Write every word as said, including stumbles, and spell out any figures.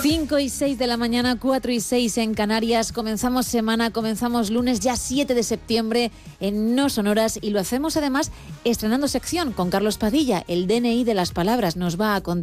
cinco y seis de la mañana, cuatro y seis en Canarias. Comenzamos semana, comenzamos lunes, ya siete de septiembre en No Sonoras, y lo hacemos además estrenando sección con Carlos Padilla. El D N I de las palabras nos va a contar